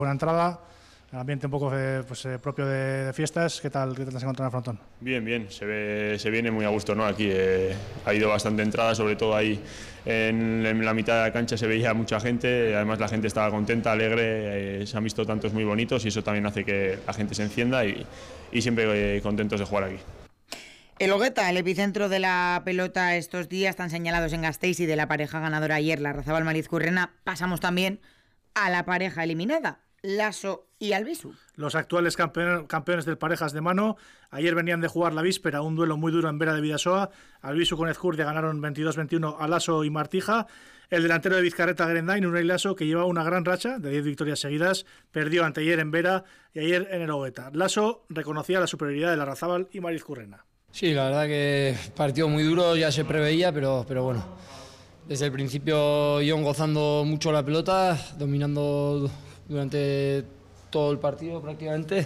Buena entrada, el ambiente un poco propio de fiestas. ¿Qué tal te has encontrado en el frontón? Bien, se viene muy a gusto, ¿no? Aquí ha ido bastante entrada, sobre todo ahí en la mitad de la cancha se veía mucha gente, además la gente estaba contenta, alegre, se han visto tantos muy bonitos y eso también hace que la gente se encienda y siempre contentos de jugar aquí. El Hogueta, el epicentro de la pelota estos días, están señalados en Gasteiz y de la pareja ganadora ayer, la Larrazábal Marizcurrena. Pasamos también a la pareja eliminada, Laso y Albisu. Los actuales campeones del parejas de mano ayer venían de jugar la víspera un duelo muy duro en Vera de Bidasoa. Albisu con Ezcurdia ganaron 22-21 a Laso y Martija. El delantero de Vizcarreta Gerendain, Unai Laso, que llevaba una gran racha de 10 victorias seguidas, perdió anteayer en Vera y ayer en el Hogueta. Laso reconocía la superioridad de Larrazábal y Marizcurrena. Sí, la verdad que partido muy duro, ya se preveía, pero bueno, desde el principio iban gozando mucho la pelota, dominando durante todo el partido prácticamente,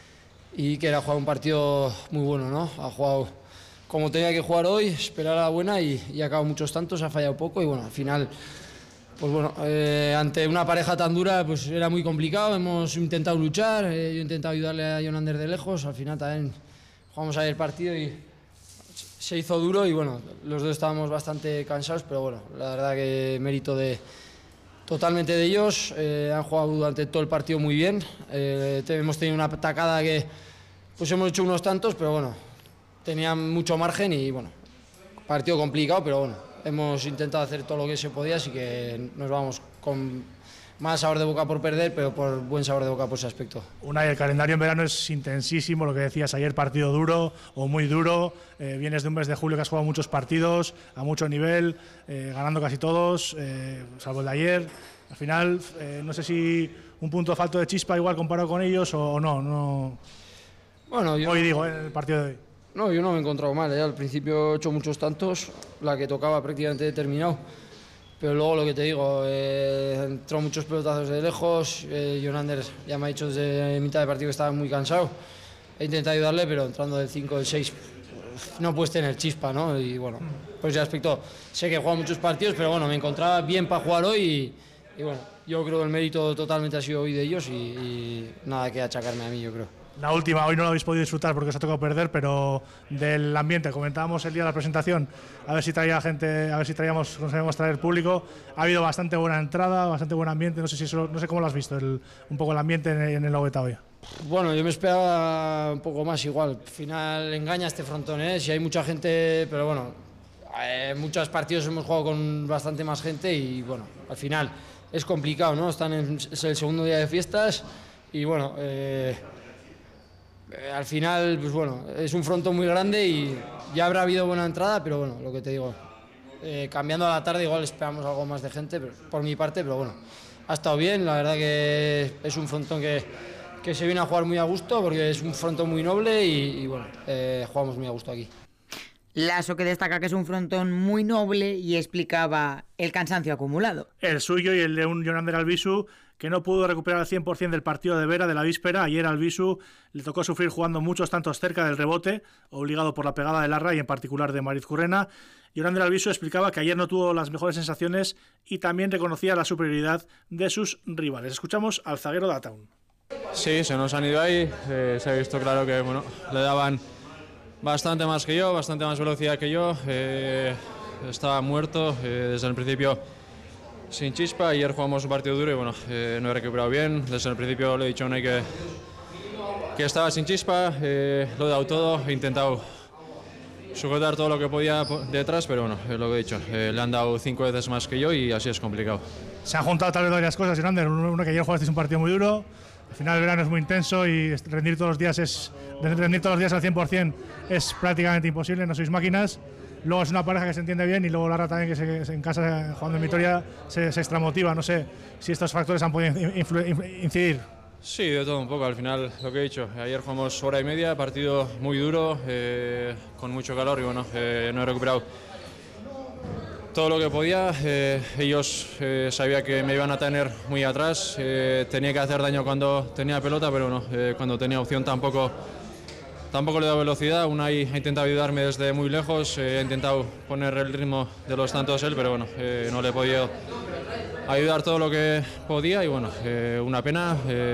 y que era jugar un partido muy bueno, ¿no? Ha jugado como tenía que jugar hoy, esperar a la buena y ha acabado muchos tantos, ha fallado poco y bueno, al final, pues bueno, ante una pareja tan dura pues era muy complicado, hemos intentado luchar, yo he intentado ayudarle a Jonander de lejos, al final también jugamos ahí el partido y se hizo duro y bueno, los dos estábamos bastante cansados, pero bueno, la verdad que mérito totalmente de ellos, han jugado durante todo el partido muy bien, hemos tenido una atacada que pues hemos hecho unos tantos, pero bueno, tenían mucho margen y bueno, partido complicado, pero bueno, hemos intentado hacer todo lo que se podía, así que nos vamos con más sabor de boca por perder, pero por buen sabor de boca por ese aspecto. El calendario en verano es intensísimo, lo que decías ayer, partido duro o muy duro, vienes de un mes de julio que has jugado muchos partidos a mucho nivel, ganando casi todos, salvo el de ayer. Al final, no sé si un punto falto de chispa igual comparado con ellos o no. Bueno, hoy digo, el partido de hoy. No, yo no me he encontrado mal, al principio he hecho muchos tantos, la que tocaba prácticamente he terminado. Pero luego lo que te digo, entró muchos pelotazos de lejos, Jonander ya me ha dicho desde mitad de partido que estaba muy cansado, he intentado ayudarle, pero entrando del 5, del 6, no puedes tener chispa, ¿no? Y bueno, pues ese aspecto, sé que he jugado muchos partidos, pero bueno, me encontraba bien para jugar hoy y bueno, yo creo que el mérito totalmente ha sido hoy de ellos y nada que achacarme a mí, yo creo. La última, hoy no lo habéis podido disfrutar porque os ha tocado perder, pero del ambiente, comentábamos el día de la presentación, a ver si traía gente, a ver si conseguíamos traer público. Ha habido bastante buena entrada, bastante buen ambiente, no sé cómo lo has visto, un poco el ambiente en el Hogueta hoy. Bueno, yo me esperaba un poco más igual, al final engaña este frontón, si hay mucha gente, pero bueno, en muchos partidos hemos jugado con bastante más gente y bueno, al final es complicado, ¿no? Es el segundo día de fiestas y bueno, al final, pues bueno, es un frontón muy grande y ya habrá habido buena entrada, pero bueno, lo que te digo, cambiando a la tarde igual esperamos algo más de gente, pero, por mi parte, pero bueno, ha estado bien, la verdad que es un frontón que se viene a jugar muy a gusto, porque es un frontón muy noble y bueno, jugamos muy a gusto aquí. Laso, que destaca que es un frontón muy noble y explicaba el cansancio acumulado. El suyo y el de un Jonander Albisu, que no pudo recuperar al 100% del partido de Vera de la víspera. Ayer Albisu le tocó sufrir jugando muchos tantos cerca del rebote, obligado por la pegada de Larra y en particular de Marizcurrena. Jonander Albisu explicaba que ayer no tuvo las mejores sensaciones y también reconocía la superioridad de sus rivales. Escuchamos al zaguero de Ataun. Sí, se nos han ido ahí, se ha visto claro que bueno, le daban bastante más que yo, bastante más velocidad que yo, estaba muerto desde el principio sin chispa. Ayer jugamos un partido duro y bueno, no he recuperado bien, desde el principio le he dicho a Unai que estaba sin chispa, lo he dado todo, he intentado sujetar todo lo que podía detrás, pero bueno, lo que he dicho, le han dado 5 veces más que yo y así es complicado. Se han juntado tal vez varias cosas, Jonander, uno que ayer jugasteis un partido muy duro. Al final el verano es muy intenso y rendir todos los días al 100% es prácticamente imposible, no sois máquinas. Luego es una pareja que se entiende bien y luego Larra también, que en casa jugando en Vitoria se extramotiva. No sé si estos factores han podido incidir. Sí, de todo un poco, al final lo que he dicho. Ayer jugamos hora y media, partido muy duro, con mucho calor y bueno, no he recuperado todo lo que podía. Ellos sabía que me iban a tener muy atrás, tenía que hacer daño cuando tenía pelota, pero no, cuando tenía opción tampoco le he dado velocidad. Unai ha intentado ayudarme desde muy lejos, he intentado poner el ritmo de los tantos él, pero bueno, no le he podido ayudar todo lo que podía y bueno, una pena.